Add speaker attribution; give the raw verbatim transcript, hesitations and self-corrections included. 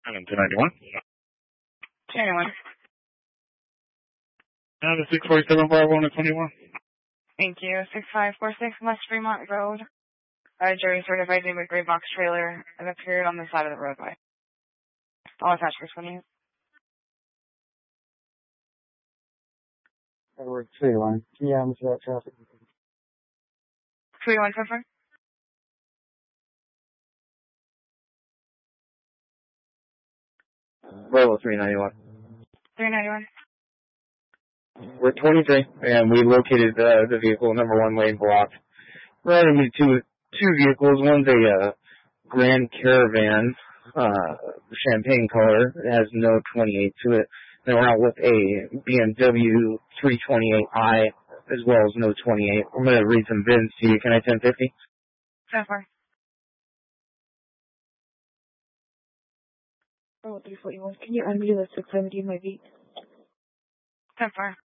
Speaker 1: I'm two ninety-one.
Speaker 2: two ninety-one.
Speaker 1: Uh, the six forty-seven five one and twenty-one.
Speaker 2: Thank you. six five four six West Fremont Road. Uh, jury certified name of gray box trailer and appeared on the side of the roadway. I'll attach this one.
Speaker 3: Edward three one. Yeah, I'm that traffic.
Speaker 2: three one so far?
Speaker 3: Volvo three ninety-one.
Speaker 2: three ninety-one.
Speaker 3: We're twenty-three, and we located uh, the vehicle, number one lane blocked. Right into two, two vehicles. One's a uh, Grand Caravan, uh, champagne color. It has no twenty-eight to it. Then we're out with a B M W three twenty-eight i, as well as no twenty-eight. I'm going to read some V I Ns to you. Can I ten fifty?
Speaker 2: So far.
Speaker 4: Oh, three forty-one. Can you unmute the six seventy in my beat?
Speaker 2: So far.